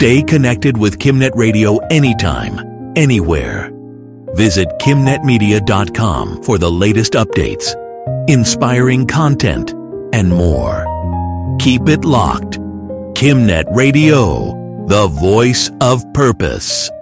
Stay connected with KimNet Radio anytime, anywhere. Visit KimNetMedia.com for the latest updates, inspiring content, and more. Keep it locked. KimNet Radio, the voice of purpose.